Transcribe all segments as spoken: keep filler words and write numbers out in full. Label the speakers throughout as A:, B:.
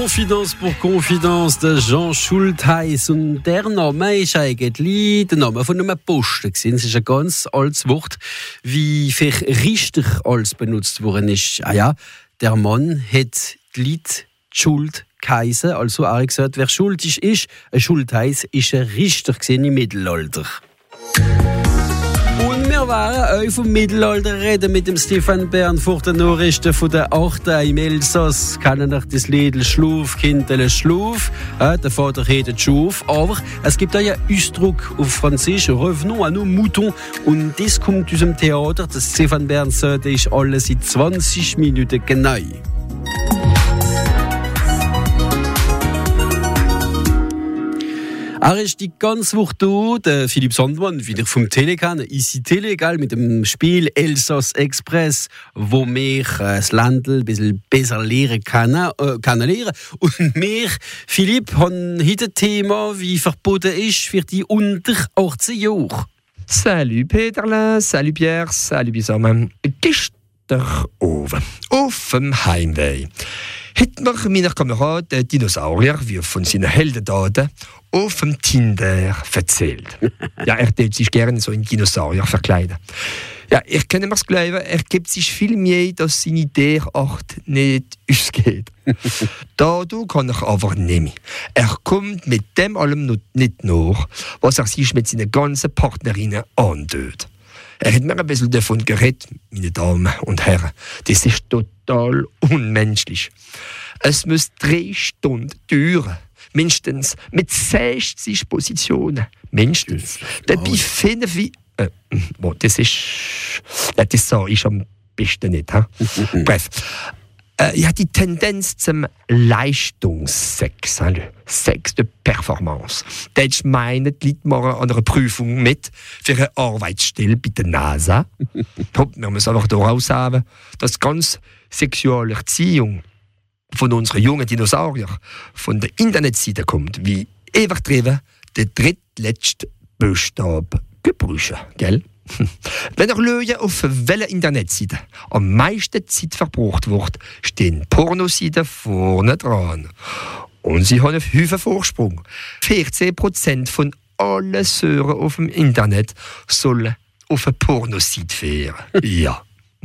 A: Confidence pour Confidence de Jean Schultheiss. Und der Name ist eigentlich der Name von einem Posten. Es ist ein ganz altes Wort, wie für Richter als benutzt worden ist. Ah ja, der Mann hat die Leute die Schuld geheissen. Also er hat gesagt, wer schuldig ist, ein Schultheiss, ist ein Richter im Mittelalter. Und wir waren euch vom Mittelalter reden mit dem Stefan Bernfurt, der Nachrichten von der Achte im Elsass. Kennen euch das Lied Schluf, Kindele Schluf. Äh, der Vater hätte Schuf. Aber es gibt auch einen Ausdruck auf Französisch, Revenons à nos moutons. Und das kommt aus dem Theater. Das Stefan Bern sagt, das ist alles in zwanzig Minuten genau. Er ist die ganze Woche da, der Philipp Sandmann, wieder vom Tele kennen, Easy Tele, gell, mit dem Spiel Elsass Express, wo wir äh, das Land ein bisschen besser lernen können, äh, kennenlernen. Und wir, Philipp, haben heute ein Thema, wie verboten ist für die unter achtzehn Jahre.
B: Salut Peterle, salut Pierre, salut zusammen. Gestern oben, auf dem Heimweg, hat mir meiner Kamerad der Dinosaurier, wie von seinen Heldentaten, auf dem Tinder erzählt. Ja, er tut sich gerne so in Dinosaurier verkleiden. Ja, ich kann mir's glauben, er gibt sich viel mehr, dass seine Tierart nicht ausgeht. Dadurch kann ich aber nicht mehr. Er kommt mit dem allem noch nicht nach, was er sich mit seinen ganzen Partnerinnen antut. Er hat mir ein bisschen davon geredet, meine Damen und Herren. Das ist total unmenschlich. Es muss drei Stunden dauern. Mindestens mit sechzig Positionen. Mindestens. Dabei finden wir... Äh, oh, das ist... Das sage ich am besten nicht. Bref. Äh, ich habe die Tendenz zum Leistungssex. Also Sex de Performance. Das ist meine, die Leute machen an einer Prüfung mit für eine Arbeitsstelle bei der NASA. Wir müssen einfach daraus haben, dass ganz sexuelle Erziehung von unseren jungen Dinosauriern von der Internetseite kommt, wie übertrieben der drittletzte Buchstabe gebrüchen, gell? Wenn er Löwen auf welcher Internetseite am meisten Zeit verbraucht wird, stehen Pornoseiten vorne dran. Und sie haben einen Haufen Vorsprung. vierzehn Prozent von allen Sören auf dem Internet sollen auf eine Pornoseite fahren. Ja.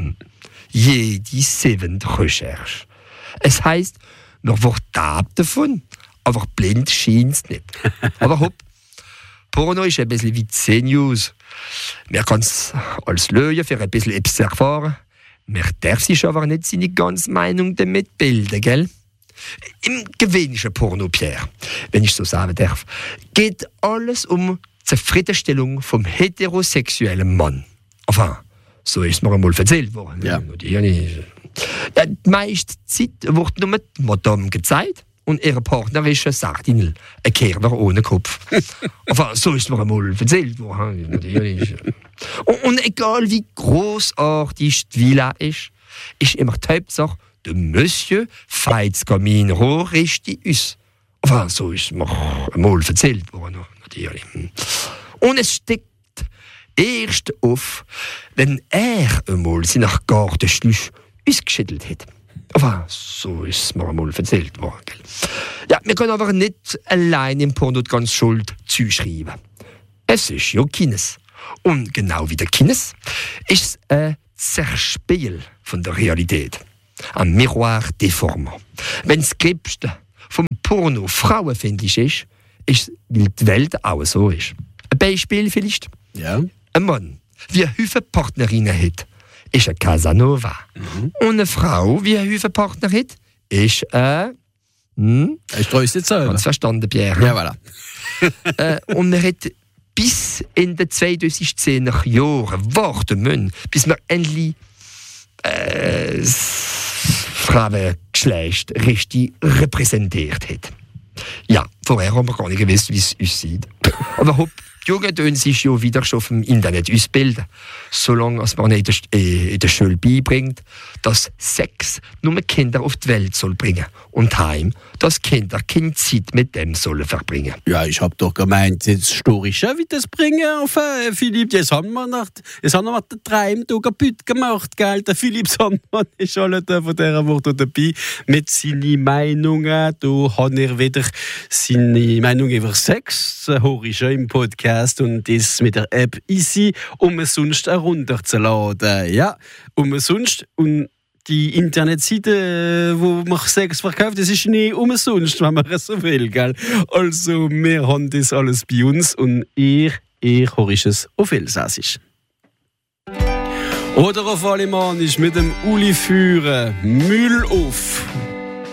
B: Jede siebente Recherche. Es heisst, noch wird taub davon, aber blind scheint es nicht. Aber hopp, Porno ist ein bisschen wie zehn News. Man kann es als Löwe für ein bisschen etwas erfahren. Man darf sich aber nicht seine ganze Meinung damit bilden, gell? Im gewöhnlichen Porno, Pierre, wenn ich so sagen darf, geht alles um die Zufriedenstellung vom heterosexuellen Mann. Enfin, so ist mir einmal erzählt worden.
A: Ja.
B: Ja, die meiste Zeit wird nur die Madame gezeigt und ihre Partner ist ein Sardinel, ein Kerner ohne Kopf. Enfin, so ist mir einmal erzählt worden. und, und egal wie grossartig die Villa ist, ist immer die Hauptsache, der Monsieur feiert das Kaminrohr richtig aus. Enfin, so ist mir einmal erzählt worden. Und es steckt erst auf, wenn er einmal seine Gartenschlüsse ausgeschüttelt hat. Aber so ist es mir einmal erzählt worden. Ja, wir können aber nicht allein im Porno die ganze Schuld zuschreiben. Es ist ja Kines. Und genau wie der Kines ist es ein Zerspiel von der Realität. Ein Miroir déformant. Wenn das Gröbste vom Porno frauenfeindlich ist, ist es, weil die Welt auch so ist. Ein Beispiel vielleicht?
A: Ja.
B: Ein Mann, wie eine Haufen Partnerinnen hat, ist ein Casanova. Mhm. Und eine Frau, wie eine Haufen Partner hat, ist ein... Hm?
A: Ich traue es nicht selber.
B: Ganz verstanden, Pierre.
A: Ja, voilà.
B: äh, und man hat bis in den zweitausendzehner Jahren warten müssen, bis man endlich äh, das Frauengeschlecht richtig repräsentiert hat. Ja, vorher haben wir gar nicht gewusst, wie es aussieht. Aber hopp, Die Jugend tun sich ja wieder schon auf dem Internet ausbilden. Solange als man in der, in der Schule beibringt, dass Sex nur Kinder auf die Welt soll bringen und heim, dass Kinder keine Zeit mit dem sollen verbringen.
A: Ja, ich hab doch gemeint, jetzt story schon wie das bringen auf äh, Philipp. Jetzt haben wir nach, jetzt haben wir den Dreimtag kaputt gemacht, gell? Der Philipp Sandmann ist alle da von dieser Woche dabei mit seinen Meinungen. Da hat er wieder seine Meinung über Sex, das höre ich schon im Podcast und das mit der App Easy, um es sonst herunterzuladen. Ja, um es sonst und die Internetseite, wo man Sex verkauft, das ist nicht umsonst, wenn man es so will, gell? Also, wir haben das alles bei uns und ihr, ihr hört es auf Elsässisch. Oder auf Alemannisch mit dem Uli führen, Müll auf.